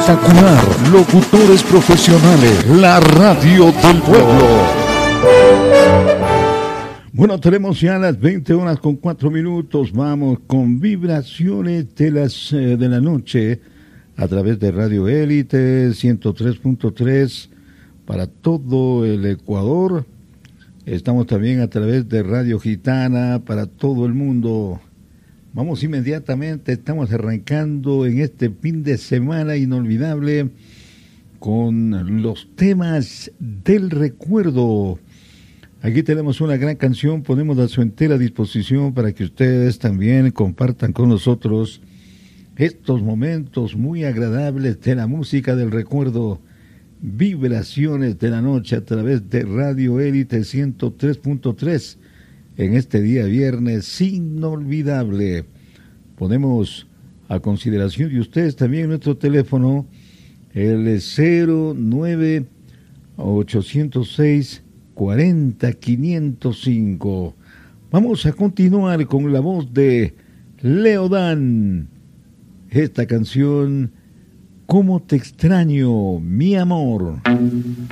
espectacular, locutores profesionales, la radio del pueblo. Bueno, tenemos ya las 20:04. Vamos con vibraciones de la noche a través de Radio Élite 103.3 para todo el Ecuador. Estamos también a través de Radio Gitana para todo el mundo. Vamos inmediatamente, estamos arrancando en este fin de semana inolvidable con los temas del recuerdo. Aquí tenemos una gran canción, ponemos a su entera disposición para que ustedes también compartan con nosotros estos momentos muy agradables de la música del recuerdo. Vibraciones de la noche a través de Radio Élite 103.3 en este día viernes inolvidable. Ponemos a consideración de ustedes también nuestro teléfono, el 09-806-40-505. Vamos a continuar con la voz de Leodán. Esta canción, ¿Cómo te extraño, mi amor?